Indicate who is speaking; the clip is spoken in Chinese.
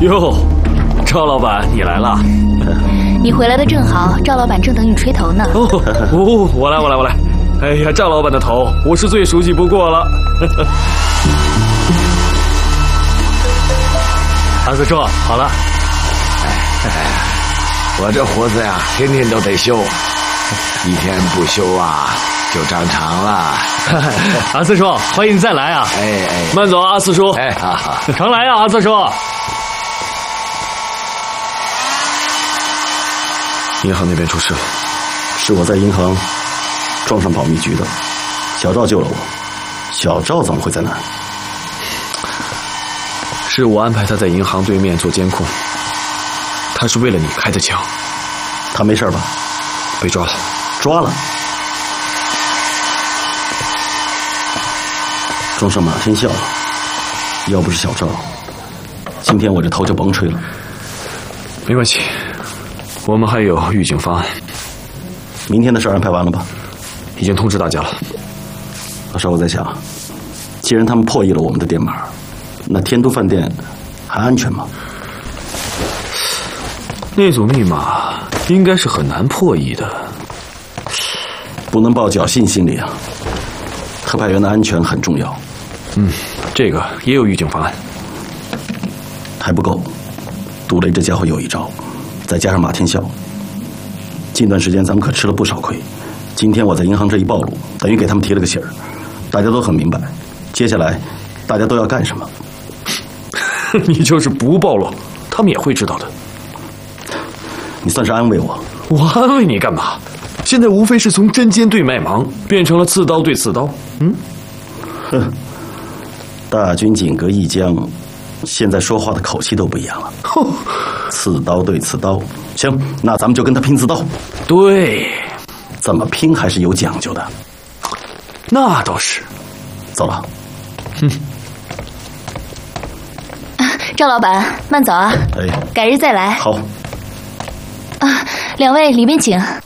Speaker 1: 哟，赵老板，你来了。
Speaker 2: 你回来的正好，赵老板正等你吹头呢。
Speaker 1: 哦，我来。哎呀，赵老板的头，我是最熟悉不过了。阿四叔，好了。
Speaker 3: 我这胡子呀，天天都得修，一天不修啊，就长长了。
Speaker 1: 阿四叔，欢迎再来啊！慢走，阿四叔。
Speaker 3: 好，
Speaker 1: 常来啊，阿四叔。
Speaker 4: 银行那边出事了，是我在银行撞上保密局的，小赵救了我。小赵怎么会在那儿？
Speaker 1: 是我安排他在银行对面做监控，他是为了你开的枪。
Speaker 4: 他没事吧？
Speaker 1: 被抓了。
Speaker 4: 抓了？撞上马天笑了。要不是小赵，今天我这头就甭吹了。
Speaker 1: 没关系，我们还有预警方案。
Speaker 4: 明天的事安排完了吧？
Speaker 1: 已经通知大家了。
Speaker 4: 老邵，我在想，既然他们破译了我们的电码，那天都饭店还安全吗？
Speaker 1: 那组密码应该是很难破译的。
Speaker 4: 不能抱侥幸心理啊！特派员的安全很重要。
Speaker 1: 这个也有预警方案。
Speaker 4: 还不够，杜雷这家伙有一招，再加上马天笑，近段时间咱们可吃了不少亏。今天我在银行这一暴露，等于给他们提了个醒儿，大家都很明白，接下来大家都要干什么。
Speaker 1: 你就是不暴露，他们也会知道的。
Speaker 4: 你算是安慰我。
Speaker 1: 我安慰你干嘛？现在无非是从针尖对麦芒变成了刺刀对刺刀。
Speaker 4: 哼，大军仅隔一江，现在说话的口气都不一样了。刺刀对刺刀，行，那咱们就跟他拼刺刀。
Speaker 1: 对，
Speaker 4: 怎么拼还是有讲究的。
Speaker 1: 那倒是。
Speaker 4: 走了。
Speaker 2: 赵老板，慢走啊。改日再来。
Speaker 4: 好。
Speaker 2: 两位里面请。